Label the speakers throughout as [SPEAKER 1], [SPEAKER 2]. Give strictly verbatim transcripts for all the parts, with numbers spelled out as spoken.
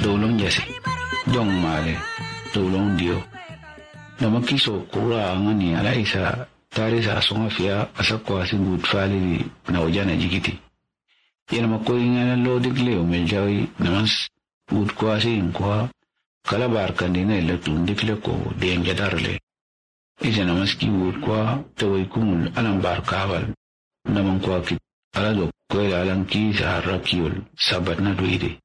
[SPEAKER 1] dawlong jase jong male dawlong dio nama kiso kura ngani ala isa tare sa songa fia asakwa singut fali na ojana jigiti yana makoy ngana lo digle o meljawi namas ut kwa sin kwa kala bar kandina la tun dikle ko de njadarle isa namas ki ut kwa tawai kumul alam bar kawal naman kwa ki ala do ko alam ki sa rakiul sabat na duide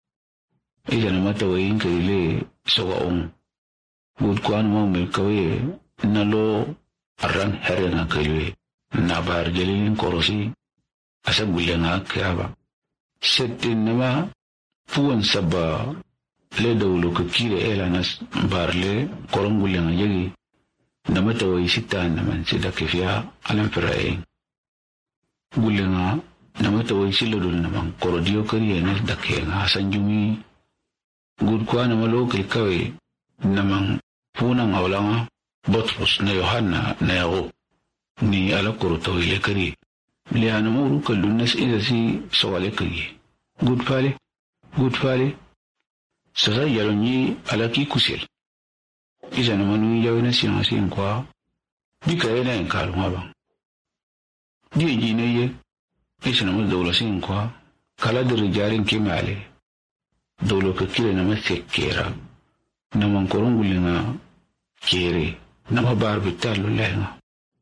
[SPEAKER 1] isa namata way kile soga on ut kwa no mel kawe na lo arran herena kaywe na bar jelin korosi asa gulena kaba setin nama fuwan sabba le dawlo ko kire elanas barle koron gulena yegi nama tawai sita naman sida kefia alam firae gulena nama tawai silodul naman korodio kariye nas dakenga sanjumi gud kwa nama lo kawe naman funan awlanga Botrus na Yohanna na Yago ni ala koroto ile kari liana muru kallunas ida si sawale kari good fale good fale sasa yalonyi ala ki kusel isa na manu yawe na siya siya kwa bika yana yung kalunga bang di ji na ye isa na mas dawla siya kwa kala dari jaring kimale dawla ka kira na mas sekera na mangkorong guli nga kere nama bar bital lulenga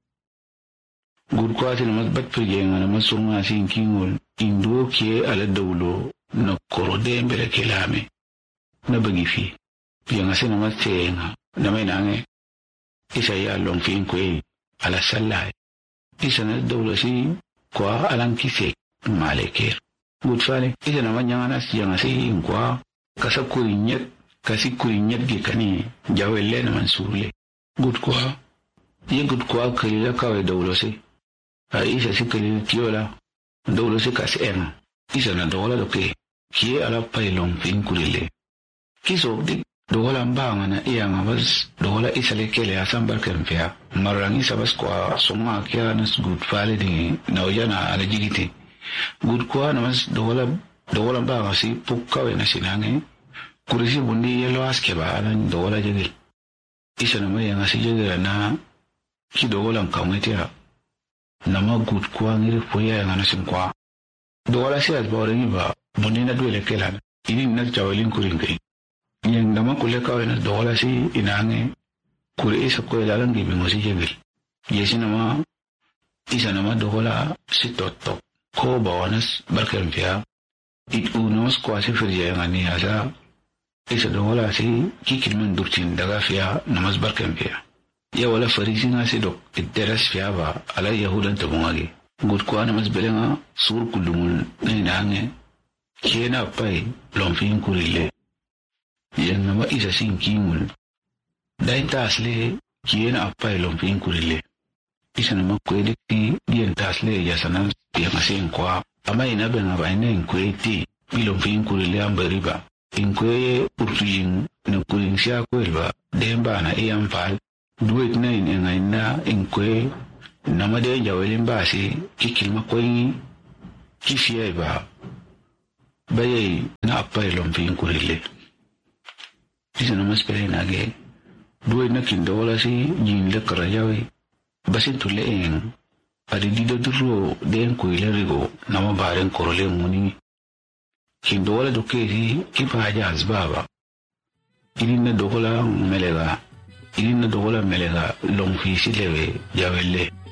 [SPEAKER 1] gurkwati nama bat perjenga nama sunga sinkingol induo kie ala dawlo na korode mbele kelame na bagifi pianga se nama tsenga nama inange isa ya long fin kwe ala salai isa na dawlo si kwa alang kisek maleker gutfale isa nama nyanga nas yanga se inkwa kasa kurinyet kasi kurinyet gikani jawelle na mansurle good kwa ye good kwa kalila kawe dawlo se a isa si kalila kiola dawlo se kasi ema isa na dawla doke kie ala pailong fin kulile kiso dik dawla mbanga na iya nga bas dawla isa le kele asambar kempia marang isa bas kwa songa kia nas good fale di na ojana ala jigiti good kwa na mas dawla dawla mbanga si pukawe na sinange kurisi bundi yelo aske ba ala dawla jigil isa na maya ngasi jegera na ki dogolan kamwetia na magut kwa ngire foya ngana sinkwa dogola si asbore ni ba bonina duele kelana ini na jawalin kuringai yang nama kule kawe na dogola si inange kure isa ko dalang gibi ngosi jegel yesi nama isa nama dogola si toto ko bawanas barkan fiya it unos kwa si firje ngani asa isa dogola si kikilman durtin daga fiya namaz barkan fiya ya wala farisi nga si dok iteras fiya ba ala yahudan tabungagi gud kwa namaz belenga sur kulumul nange kiena pai lomfin kurile yan nama isa sinkimul dai tasle kiena pai lomfin kurile isa nama kwede ti dien tasle ya sanan ya masen kwa ama ina benga ba ina kweti lomfin kurile ambariba inkwe urfin na kuling siya kwelba demba na iyang fal duwit na ina ina inkwe na made jawelin basi kikilma kwengi kifia ba baye na apay lompin kurile isa na mas pere nage duwit na kindola si jinle karajawe basin tuleeng adidido duro den kuile rigo na mabaren korole muni kindola dokezi kipa jaz baba ilinna dogola melega ilinna dogola melega long fi silewe jawelle